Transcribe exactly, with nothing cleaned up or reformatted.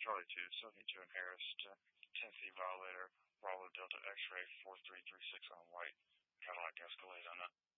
Charlie two, seventy-two in Harris, Tennessee Violator, Bravo Delta X-ray four three three six on white, Cadillac Escalade on it.